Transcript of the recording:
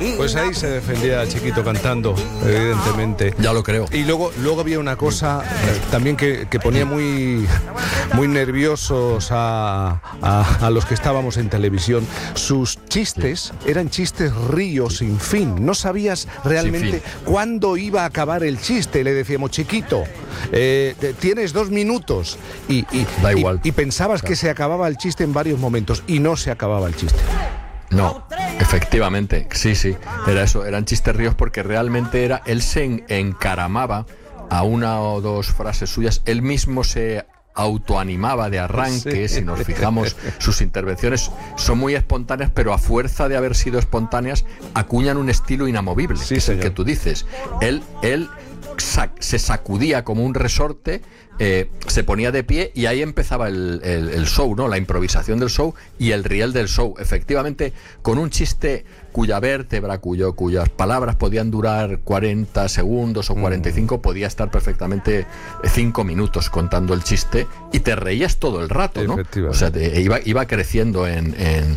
Pues ahí se defendía Chiquito cantando, evidentemente. Ya lo creo. Y luego había una cosa también que ponía muy nerviosos a los que estábamos en televisión. Sus chistes eran chistes ríos sin fin. No sabías realmente cuándo iba a acabar el chiste. Le decíamos, Chiquito, tienes 2 minutos. Da igual. Y pensabas que se acababa el chiste en varios momentos y no se acababa el chiste. No, efectivamente, sí, era eso, eran chistes ríos porque realmente él se encaramaba a una o dos frases suyas, él mismo se autoanimaba de arranque. Si nos fijamos, sus intervenciones son muy espontáneas, pero a fuerza de haber sido espontáneas, acuñan un estilo inamovible, que es el que tú dices. Él se sacudía como un resorte, se ponía de pie y ahí empezaba el show, ¿no? La improvisación del show y el riel del show. Efectivamente, con un chiste cuya vértebra, cuyas palabras podían durar 40 segundos o 45, podía estar perfectamente 5 minutos contando el chiste y te reías todo el rato, ¿no? O sea, iba creciendo en